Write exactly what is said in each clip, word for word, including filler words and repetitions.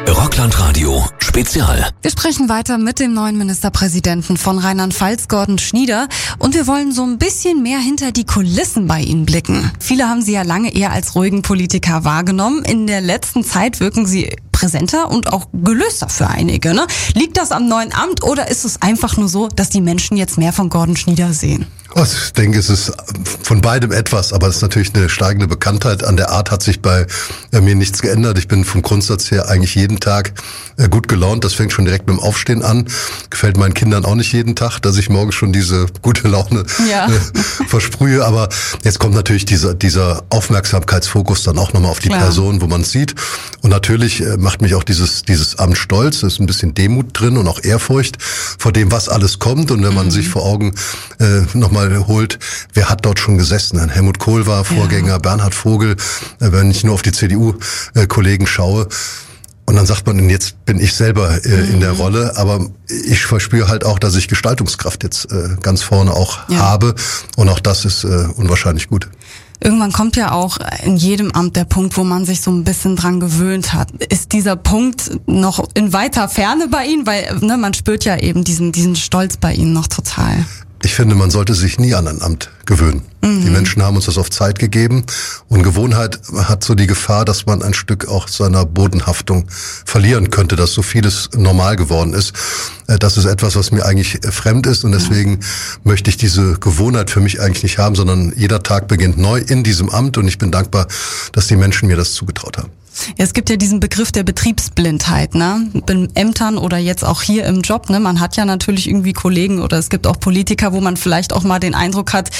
Rockland-Radio Spezial. Wir sprechen weiter mit dem neuen Ministerpräsidenten von Rheinland-Pfalz, Gordon Schnieder. Und wir wollen so ein bisschen mehr hinter die Kulissen bei Ihnen blicken. Viele haben Sie ja lange eher als ruhigen Politiker wahrgenommen. In der letzten Zeit wirken Sie präsenter und auch gelöster für einige, ne? Liegt das am neuen Amt oder ist es einfach nur so, dass die Menschen jetzt mehr von Gordon Schnieder sehen? Ich denke, es ist von beidem etwas, aber es ist natürlich eine steigende Bekanntheit. An der Art hat sich bei mir nichts geändert. Ich bin vom Grundsatz her eigentlich jeden Tag gut gelaunt. Das fängt schon direkt mit dem Aufstehen an. Gefällt meinen Kindern auch nicht jeden Tag, dass ich morgens schon diese gute Laune ja. versprühe. Aber jetzt kommt natürlich dieser, dieser Aufmerksamkeitsfokus dann auch nochmal auf die Klar. Person, wo man es sieht. Und natürlich macht mich auch dieses, dieses Amt stolz. Es ist ein bisschen Demut drin und auch Ehrfurcht vor dem, was alles kommt. Und wenn man mhm. sich vor Augen äh, nochmal holt, wer hat dort schon gesessen? Helmut Kohl war Vorgänger, ja. Bernhard Vogel, wenn ich nur auf die C D U-Kollegen schaue. Und dann sagt man, jetzt bin ich selber äh, mhm. in der Rolle, aber ich verspüre halt auch, dass ich Gestaltungskraft jetzt äh, ganz vorne auch ja. habe. Und auch das ist äh, unwahrscheinlich gut. Irgendwann kommt ja auch in jedem Amt der Punkt, wo man sich so ein bisschen dran gewöhnt hat. Ist dieser Punkt noch in weiter Ferne bei Ihnen? Weil ne, man spürt ja eben diesen, diesen Stolz bei Ihnen noch total. Ich finde, man sollte sich nie an ein Amt gewöhnen. Mhm. Die Menschen haben uns das auf Zeit gegeben und Gewohnheit hat so die Gefahr, dass man ein Stück auch seiner Bodenhaftung verlieren könnte, dass so vieles normal geworden ist. Das ist etwas, was mir eigentlich fremd ist und deswegen mhm. möchte ich diese Gewohnheit für mich eigentlich nicht haben, sondern jeder Tag beginnt neu in diesem Amt und ich bin dankbar, dass die Menschen mir das zugetraut haben. Ja, es gibt ja diesen Begriff der Betriebsblindheit, ne? In Ämtern oder jetzt auch hier im Job, ne? Man hat ja natürlich irgendwie Kollegen oder es gibt auch Politiker, wo man vielleicht auch mal den Eindruck hat,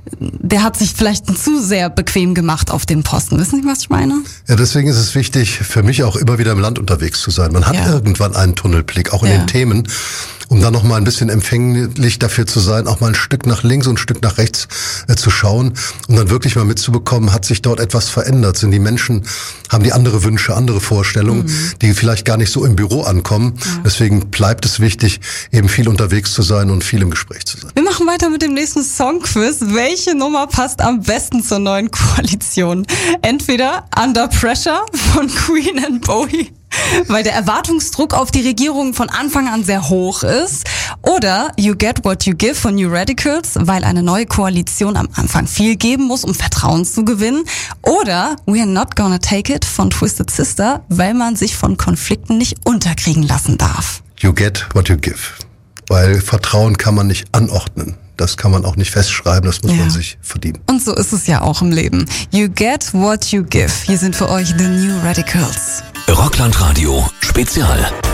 der hat sich vielleicht zu sehr bequem gemacht auf dem Posten. Wissen Sie, was ich meine? Ja, deswegen ist es wichtig, für mich auch immer wieder im Land unterwegs zu sein. Man hat ja. irgendwann einen Tunnelblick, auch in ja. den Themen, um dann noch mal ein bisschen empfänglich dafür zu sein, auch mal ein Stück nach links und ein Stück nach rechts äh, zu schauen, um dann wirklich mal mitzubekommen, hat sich dort etwas verändert? Sind die Menschen, haben die andere Wünsche, andere Vorstellungen, mhm. die vielleicht gar nicht so im Büro ankommen? Ja. Deswegen bleibt es wichtig, eben viel unterwegs zu sein und viel im Gespräch zu sein. Wir machen weiter mit dem nächsten Songquiz. Welche Nummer passt am besten zur neuen Koalition? Entweder Under Pressure von Queen and Bowie, weil der Erwartungsdruck auf die Regierung von Anfang an sehr hoch ist. Oder You Get What You Give von New Radicals, weil eine neue Koalition am Anfang viel geben muss, um Vertrauen zu gewinnen. Oder We're Not Gonna Take It von Twisted Sister, weil man sich von Konflikten nicht unterkriegen lassen darf. You Get What You Give. Weil Vertrauen kann man nicht anordnen. Das kann man auch nicht festschreiben, das muss ja. man sich verdienen. Und so ist es ja auch im Leben. You Get What You Give. Hier sind für euch The New Radicals. Rockland-Radio Spezial.